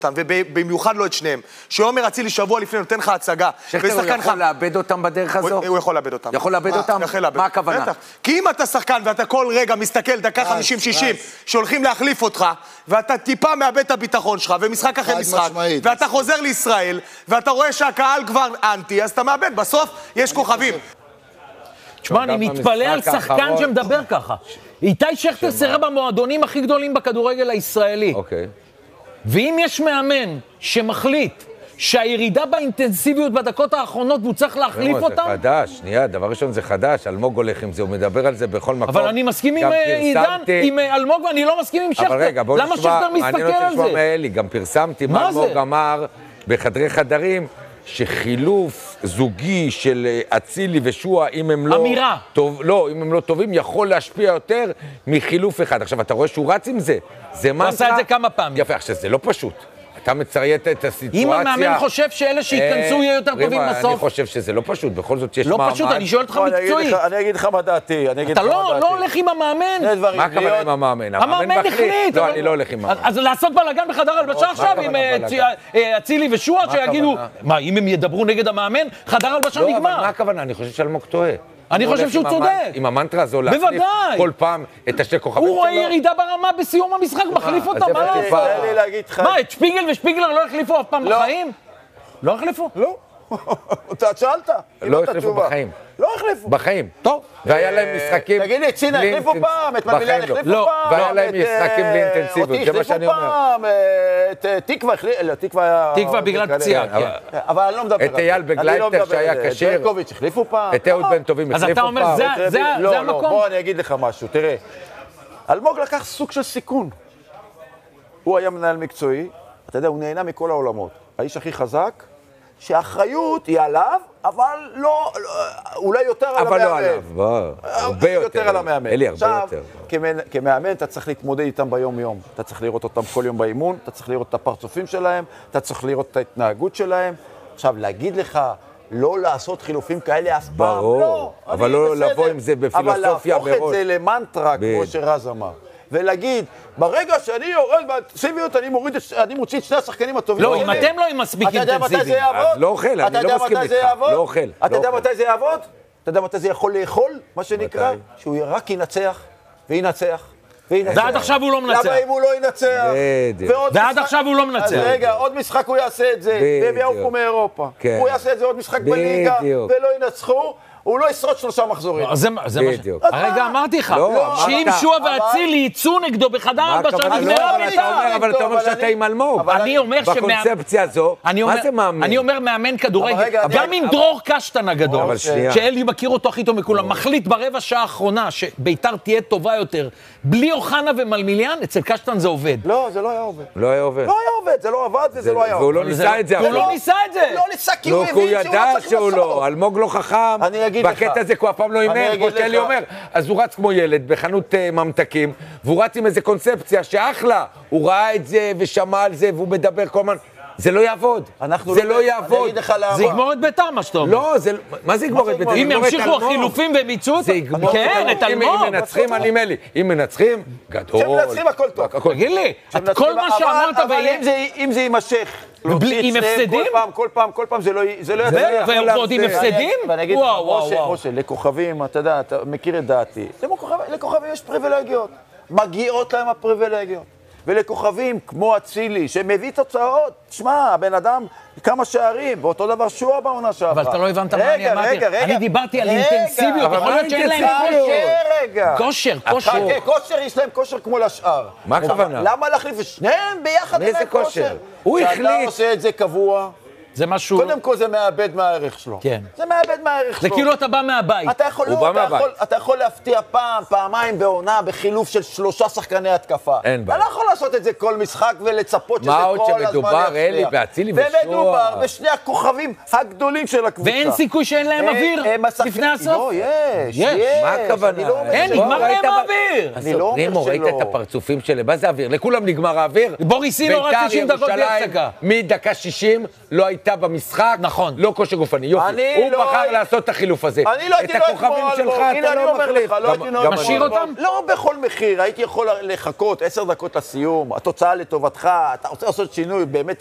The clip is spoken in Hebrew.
ובמיוחד לא את שניהם. שעומר אצילי שבוע לפני נותן לך הצגה. שכתר הוא יכול לאבד אותם בדרך הזו? הוא יכול לאבד אותם. יכול לאבד אותם? מה הכוונה? כי אם אתה שחקן ואתה כל רגע מסתכל דקה 50-60 שהולכים להחליף אותך, ואתה טיפה מאבד את הביטחון שלך, ומשחק אחרי משחק, ואתה חוזר לישראל, ואתה רואה שהקהל כבר אנטי, אז אתה מאבד. בסוף יש כוכבים. תשמע, אני מתפלא על שחקן שמדבר ככה. איתי שכטר סירב במועדונים הכי גדולים בכדורגל הישראלי. אוקיי. ואם יש מאמן שמחליט שהירידה באינטנסיביות בדקות האחרונות והוא צריך להחליף אותם... זה חדש, שנייה, דבר ראשון זה חדש, אלמוג הולך עם זה, הוא מדבר על זה בכל מקום. אבל אני מסכים עם עידן, עם אלמוג, ואני לא מסכים עם שכטר. אבל רגע, בוא נשמע, למה שכטר מסתכל על זה? אני רוצה לשמוע מאלי, גם פרסמתי מה אלמוג אמר בחדרי חדרים, שחילוף זוגי של אצילי ושועה, אם הם לא... אמירה. לא, אם הם לא טובים, יכול להשפיע יותר מחילוף אחד. עכשיו, אתה רואה שהוא רץ עם זה? זה מנטרה... הוא עשה את זה כמה פעמים. יפה, עכשיו, זה לא פשוט. אתה מציית את הסיטואציה. אם המאמן חושב שאלה שייכנסו יהיו יותר טובים בסוף... אני חושב שזה לא פשוט, בכל זאת יש מעמד. לא פשוט, אני שואל אותך מקצועי. אני אגיד לך מה דעתי. אתה לא הולך עם המאמן. מה הכוונה עם המאמן? המאמן החליט. לא, אני לא הולך עם המאמן. אז לעשות בלגן בחדר הלבשה עכשיו עם אצילי ושועה, שיגידו, מה, אם הם ידברו נגד המאמן, חדר הלבשה נגמר. לא, אבל מה הכוונה? אני חושב שאלמוג טועה. אני חושב שהוא צודק. עם המנטרה הזו להחליף כל פעם את השתי כוכבים שלו. הוא רואה ירידה ברמה בסיום המשחק, מחליף אותה, מה לעשות? מה, את שפיגל ושפיגלר לא החליפו אף פעם בחיים? לא החליפו? לא. אתה שאלת? לא החליפו בחיים. לא החליפו. בחיים. טוב. והיה להם משחקים... תגיד לי, צינה החליפו פעם, את ממיליאן החליפו פעם. והיה להם משחקים בלי אינטנסיביות, זה מה שאני אומר. את תקווה החליפו, תקווה בגלל פציעה, כן. אבל אני לא מדבר. את אייל בגלייטר שהיה קשר. ברקוביץ' החליפו פעם. את אהוד בן טובים החליפו פעם. אז אתה אומר, זה המקום? לא, בוא אני אגיד לך משהו, תראה. אלמוג לקח סוג של סיכון. הוא היה מנהל מקצועי, אתה יודע, הוא נהנה מכל העולמות. האיש הכי חזק, שהאחריות היא עליו, אבל לא, אולי יותר על המאמן. אבל לא עליו, הרבה יותר. על המאמן. אלי, הרבה יותר. עכשיו, כמאמן אתה צריך להתמודד איתם ביום-יום. אתה צריך לראות אותם כל יום באימון, אתה צריך לראות את הפרצופים שלהם, אתה צריך לראות את ההתנהגות שלהם. עכשיו, להגיד לך, לא לעשות חילופים כאלה אף פעם, לא. ברור, אבל לא לבוא עם זה בפילוסופיה אבל להפוך את זה למנטרה, כמו שרז אמר. ולהגיד, ברגע שאני יורד באינטנסיביות, אני מוציא את שני השחקנים הטובים. לא, אם אתם לא עם מספיק אינטנסיביים. אז לא אוכל, אני לא מסכים איתך. לא אוכל. אתה יודע מתי זה יעבוד? אתה יודע מתי זה יכול לאכול, מה שנקרא? שהוא רק ינצח, וינצח, וינצח. ועד עכשיו הוא לא מנצח. למה אם הוא לא ינצח? ועד עכשיו הוא לא מנצח. אז רגע, עוד משחק הוא יעשה את זה, והם יעופו מאירופה. הוא יעשה את זה עוד משחק בליגה, ולא ינצחו. הוא לא ישרוד 3 מחזורים. זה בדיוק. הרגע אמרתי לך, שאם שועה ואצילי יצאו נגדו בחדר הלבשה נגמרה ביתה. אבל אתה אומר שאתה עם אלמוג. אני אומר בקונספציה הזו, מה זה מאמן? אני אומר מאמן כדורגל, גם עם דרור קשטן הגדול, שאלי מכיר אותו הכי טוב מכולם, מחליט ברבע שעה האחרונה שביתר תהיה טובה יותר, בלי אוחנה ומלמיליאן, אצל קשטן זה עובד. לא, זה לא היה עובד. לא היה עובד. לא היה עובד, זה לא עבד וזה לא היה עובד. והוא לא ניסה את זה. הוא לא ניסה את זה. הוא לא ניסה כי הוא הבין שהוא לא צריך לעשות. אלמוג לא חכם. בקטע הזה, אף פעם לא אימן, כמו שאלי אומר. אז הוא רץ כמו ילד בחנות ממתקים, והוא רץ עם איזה קונספציה שאחלה. הוא ראה את זה ושמע על זה, והוא מדבר כל הזמן. זה לא יעבוד. זה לא יעבוד. זה יגמור את ביתר, מה שאתה אומר. לא, מה זה יגמור את ביתר? אם ימשיכו החילופים והם יצאו אותה, כן, את אלמוג. אם מנצחים, אני מלי. אם מנצחים, גדול. כשמנצחים הכל טוב. תגיד לי, כל מה שאמרת אם זה יימשך, עם הפסדים? כל פעם זה לא יעזור. ועוד עם הפסדים? ואני אגיד לך, משה, לכוכבים, אתה יודע, אתה מכיר את דעתי. לכוכבים יש פריבילגיות. מגיעות להם הפריבילגיות. ולכוכבים כמו אצילי, שמביא תוצאות, תשמע, הבן אדם כמה שערים, ואותו דבר שועה בעונה שעברה. אבל אתה לא הבנת מה אני אמרתי. אני דיברתי על אינטנסיביות, יכול להיות שאין להם כושר. כושר, יש להם כושר כמו לשאר. מה הכוונה? למה להחליף? שניהם ביחד אין להם כושר. הוא החליט. כשאתה עושה את זה קבוע, זה משהו... קודם כל זה מאבד מהערך שלו. כן. זה מאבד מהערך שלו. זה כאילו אתה בא מהבית. אתה יכול להפתיע פעם, פעמיים בעונה בחילוף של 3 שחקני התקפה. אין בעיה. אתה לא יכול לעשות את זה כל משחק ולצפות שזה כל הזמן יפתיע. מה עוד שמדובר, אלי, באצילי ושועה. ומדובר בשני הכוכבים הגדולים של הקבוצה. ואין סיכוי שאין להם אוויר לפני הסוף? לא, יש. מה הכוונה? אין, נגמר להם האוויר. הסופרים, ראית את הפרצופים שלהם, מה זה אוויר? לכולם נגמר האוויר. בוריסינו רק 90 דקות בלי הפסקה. מדקה 60 לא היית הייתה במשחק, נכון. לא כושר גופני. יופי, הוא בחר לעשות את החילוף הזה. אני לא הייתי לו אתמול, הנה אני אומר לך, לא הייתי לו אתמול. משאיר אותם? לא בכל מחיר, הייתי יכול לחכות 10 דקות לסיום, התוצאה לטובתך, אתה רוצה לעשות שינוי באמת